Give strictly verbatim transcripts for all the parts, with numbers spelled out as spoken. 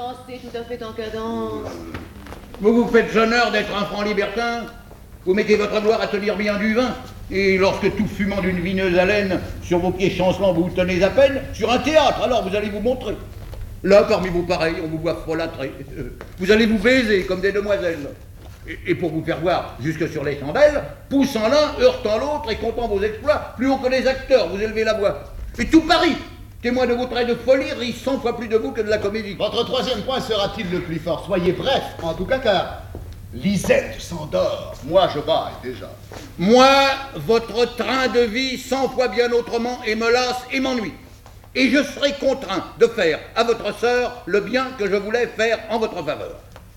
commencez tout à fait en cadence. Vous vous faites l'honneur d'être un franc libertin. Vous mettez votre gloire à tenir bien du vin. Et lorsque tout fumant d'une vineuse haleine, sur vos pieds chancelants, vous vous tenez à peine, sur un théâtre, alors vous allez vous montrer. Là, parmi vos pareils, on vous voit folâtrer. Vous allez vous baiser comme des demoiselles. Et, et pour vous faire voir jusque sur les chandelles, poussant l'un, heurtant l'autre et comptant vos exploits, plus haut que les acteurs, vous élevez la voix. Et tout Paris, témoin de vos traits de folie, rit cent fois plus de vous que de la comédie. Votre troisième point sera-t-il le plus fort? Soyez bref, en tout cas, car Lisette s'endort. Moi, je baille déjà. Moi, votre train de vie cent fois bien autrement et me lasse et m'ennuie. Et je serai contraint de faire à votre sœur le bien que je voulais faire en votre faveur.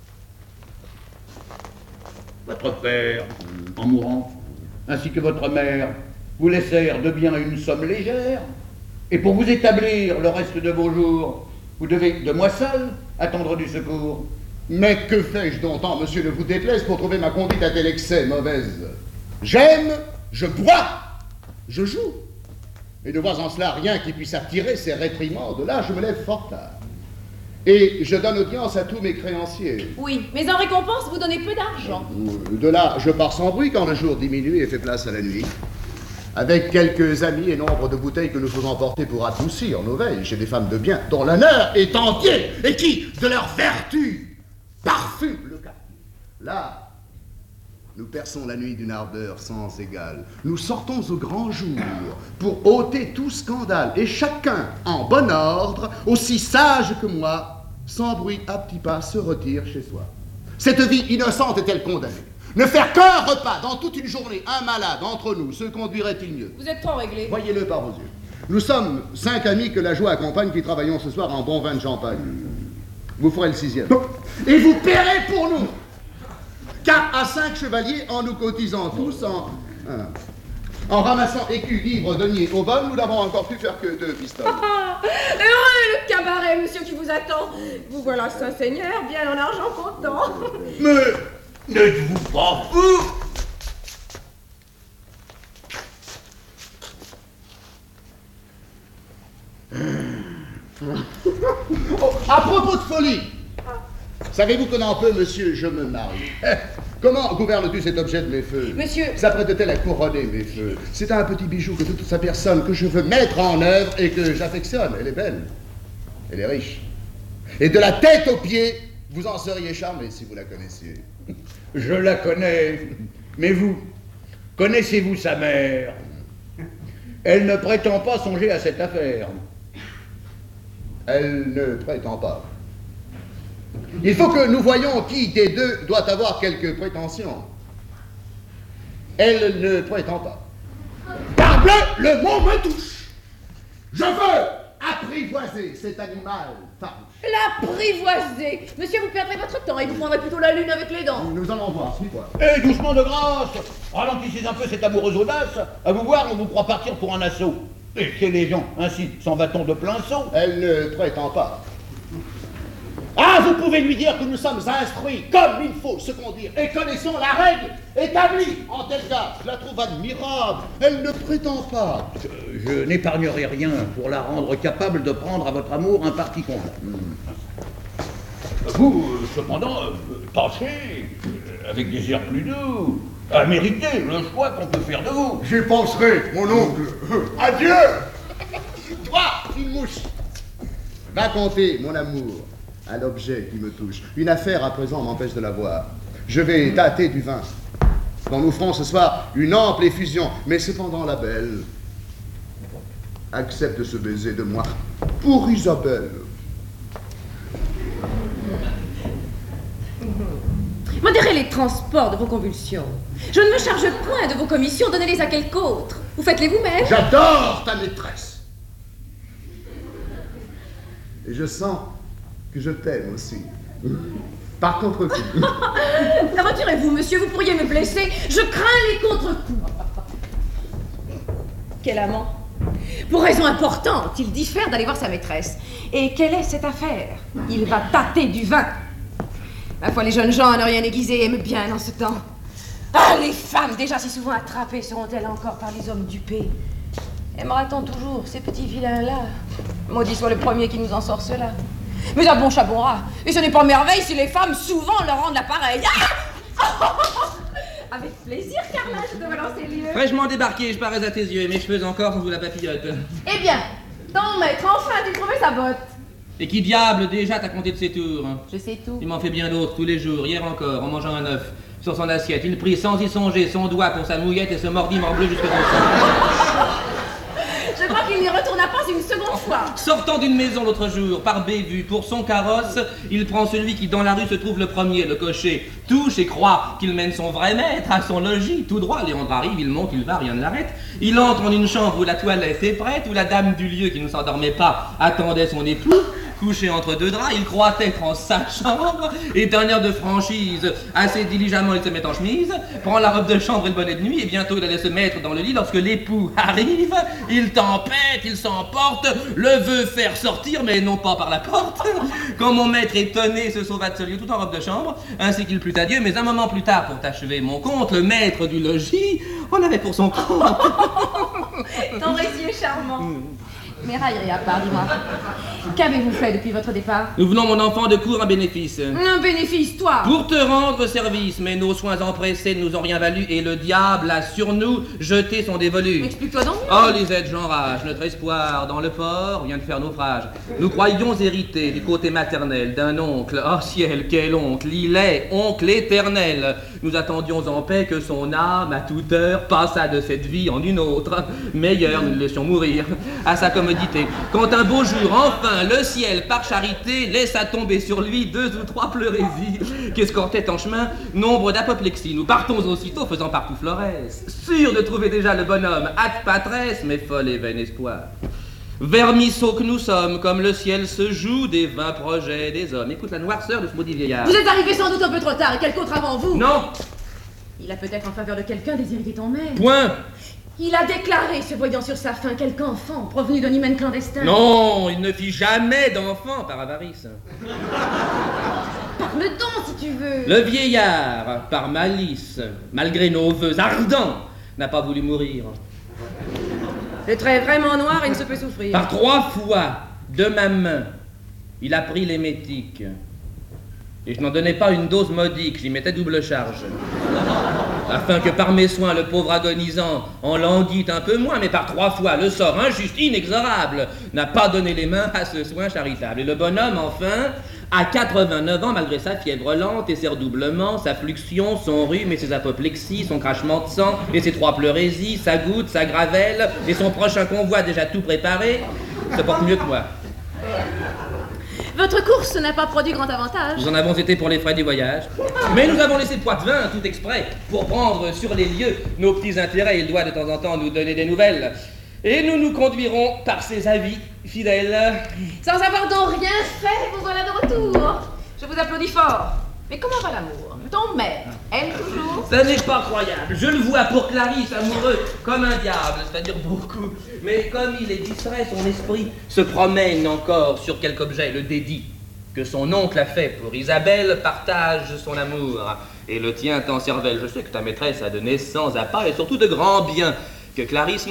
Votre père, en mourant, ainsi que votre mère, vous laissèrent de bien une somme légère, et pour vous établir le reste de vos jours, vous devez, de moi seul, attendre du secours. Mais que fais-je d'autant, monsieur, ne vous déplaise, pour trouver ma conduite à tel excès mauvaise? J'aime, je bois, je joue. Et ne vois en cela rien qui puisse attirer ces réprimandes. Là, je me lève fort tard. Et je donne audience à tous mes créanciers. Oui, mais en récompense, vous donnez peu d'argent. De là, je pars sans bruit quand le jour diminue et fait place à la nuit. Avec quelques amis et nombre de bouteilles que nous faisons porter pour adoucir nos veilles chez des femmes de bien, dont l'honneur est entier et qui, de leur vertu, parfument le quartier. Là, nous perçons la nuit d'une ardeur sans égale. Nous sortons au grand jour pour ôter tout scandale, et chacun, en bon ordre, aussi sage que moi, sans bruit à petits pas, se retire chez soi. Cette vie innocente est-elle condamnée? Ne faire qu'un repas dans toute une journée, un malade entre nous, se conduirait-il mieux? Vous êtes trop réglé. Voyez-le par vos yeux. Nous sommes cinq amis que la joie accompagne qui travaillons ce soir en bon vin de champagne. Vous ferez le sixième. Et vous paierez pour nous. Quatre à cinq chevaliers en nous cotisant tous en... Hein, en ramassant écus, livres, deniers, au bol, nous n'avons encore pu faire que deux pistoles. Ah, heureux le cabaret, monsieur, qui vous attend. Vous voilà saint seigneur, bien en argent comptant. Mais n'êtes-vous pas fou? Oh, à propos de folie, savez-vous que dans peu, monsieur, je me marie? Comment gouverne-tu cet objet de mes feux? Monsieur... S'apprête-t-elle à couronner mes feux? C'est un petit bijou que toute sa personne, que je veux mettre en œuvre et que j'affectionne. Elle est belle. Elle est riche. Et de la tête aux pieds, vous en seriez charmé si vous la connaissiez. Je la connais. Mais vous, connaissez-vous sa mère? Elle ne prétend pas songer à cette affaire. Elle ne prétend pas. Il faut que nous voyions qui des deux doit avoir quelques prétentions. Elle ne prétend pas. Parbleu, le mot me touche. Je veux apprivoiser cet animal farouche. L'apprivoiser. Monsieur, vous perdrez votre temps et vous prendrez plutôt la lune avec les dents. Nous allons voir, suis-moi. Eh, doucement de grâce. Ralentissez un peu cette amoureuse audace. À vous voir, on vous croit partir pour un assaut. Et chez les gens, ainsi, s'en va-t-on de plein saut? Elle ne prétend pas. Ah, vous pouvez lui dire que nous sommes instruits comme il faut se conduire et connaissons la règle établie. En tel cas, je la trouve admirable. Elle ne prétend pas. Je, je n'épargnerai rien pour la rendre capable de prendre à votre amour un parti convenable. Vous, euh, cependant, euh, tâchez, euh, avec des airs plus doux, à mériter le choix qu'on peut faire de vous. J'y penserai, mon oncle. Adieu. Toi, une mouche. Va compter, mon amour, à l'objet qui me touche. Une affaire à présent m'empêche de la voir. Je vais tâter du vin. Nous nous ferons ce soir une ample effusion, mais cependant la belle accepte ce baiser de moi pour Isabelle. Modérez les transports de vos convulsions. Je ne me charge point de vos commissions, donnez-les à quelque autre. Vous faites-les vous-même. J'adore ta maîtresse. Et je sens que je t'aime aussi. Par contre-coup. Retirez-vous, monsieur, vous pourriez me blesser. Je crains les contre-coups. Quel amant? Pour raison importante, il diffère d'aller voir sa maîtresse. Et quelle est cette affaire? Il va tâter du vin. Ma foi, les jeunes gens à ne rien aiguiser aiment bien en ce temps. Ah, les femmes, déjà si souvent attrapées, seront-elles encore par les hommes dupés? Aimera-t-on toujours ces petits vilains-là? Maudit soit le premier qui nous en sort cela. Mais un bon chat, bon rat. Et ce n'est pas merveille si les femmes souvent leur rendent l'appareil. Ah Avec plaisir, Carla, je te relancer lieu. Fraîchement débarqué, je parais à tes yeux, et mes cheveux encore sous la papillote. Eh bien, ton maître, enfin, tu trouvais sa botte. Et qui diable déjà t'a compté de ses tours? Je sais tout. Il m'en fait bien d'autres tous les jours, hier encore, en mangeant un œuf. Sur son assiette, il prit sans y songer son doigt pour sa mouillette et se mordit morbleu jusque dans le sang. Je crois qu'il n'y retourna pas une seconde fois. Sortant d'une maison l'autre jour, par bévue, pour son carrosse, il prend celui qui dans la rue se trouve le premier, le cocher, touche et croit qu'il mène son vrai maître à son logis. Tout droit, Léandre arrive, il monte, il va, rien ne l'arrête. Il entre en une chambre où la toilette est prête, où la dame du lieu qui ne s'endormait pas attendait son époux. Couché entre deux draps, il croit être en sa chambre, et d'un air de franchise, assez diligemment il se met en chemise, prend la robe de chambre et le bonnet de nuit, et bientôt il allait se mettre dans le lit lorsque l'époux arrive, il tempête, il s'emporte, le veut faire sortir, mais non pas par la porte. Quand mon maître étonné se sauva de ce lieu tout en robe de chambre, ainsi qu'il plut à Dieu, mais un moment plus tard, pour achever mon compte, le maître du logis en avait pour son compte. Ton récit est charmant. Mais raillerie à part, dis-moi. Qu'avez-vous fait depuis votre départ? Nous venons, mon enfant, de court un bénéfice. Un bénéfice, toi? Pour te rendre service, mais nos soins empressés ne nous ont rien valu et le diable a sur nous jeté son dévolu. Explique-toi donc. Oh, Lisette, j'enrage, notre espoir dans le port vient de faire naufrage. Nous croyions hériter du côté maternel d'un oncle, oh ciel, quel oncle, il est oncle éternel. Nous attendions en paix que son âme, à toute heure, passât de cette vie en une autre. Meilleure, nous le laissions mourir à sa commodité. Quand un beau jour, enfin, le ciel, par charité, laissa tomber sur lui deux ou trois pleurésies, qu'escortait en chemin nombre d'apoplexies. Nous partons aussitôt, faisant partout Florès, sûrs de trouver déjà le bonhomme ad patresse, mais folle et vain espoir. Vermisseaux que nous sommes, comme le ciel se joue des vains projets des hommes. Écoute la noirceur de ce maudit vieillard. Vous êtes arrivé sans doute un peu trop tard, et quelqu'un autre avant vous. Non. Il a peut-être en faveur de quelqu'un désiré ton mère. Point. Il a déclaré, se voyant sur sa faim, quelque enfant provenu d'un hymen clandestin. Non, il ne fit jamais d'enfant par avarice. Parle donc, si tu veux. Le vieillard, par malice, malgré nos vœux ardents, n'a pas voulu mourir. Le trait est vraiment noir et ne se peut souffrir. Par trois fois, de ma main, il a pris l'émétique. Et je n'en donnais pas une dose modique, j'y mettais double charge. Afin que par mes soins, le pauvre agonisant en languit un peu moins, mais par trois fois, le sort injuste, inexorable, n'a pas donné les mains à ce soin charitable. Et le bonhomme, enfin, à quatre-vingt-neuf ans, malgré sa fièvre lente et ses redoublements, sa fluxion, son rhume et ses apoplexies, son crachement de sang et ses trois pleurésies, sa goutte, sa gravelle et son prochain convoi déjà tout préparé, se porte mieux que moi. Votre course n'a pas produit grand avantage. Nous en avons été pour les frais du voyage, mais nous avons laissé Poitevin tout exprès pour prendre sur les lieux nos petits intérêts. Il doit de temps en temps nous donner des nouvelles. Et nous nous conduirons par ses avis fidèles. Sans avoir donc rien fait, vous voilà de retour. Je vous applaudis fort. Mais comment va l'amour? Ton maître aime toujours? Ça n'est pas croyable. Je le vois pour Clarisse, amoureux, comme un diable, c'est-à-dire beaucoup. Mais comme il est distrait, son esprit se promène encore sur quelque objet, le dédit que son oncle a fait pour Isabelle, partage son amour et le tient en cervelle. Je sais que ta maîtresse a donné sans appât et surtout de grands biens, que Clarisse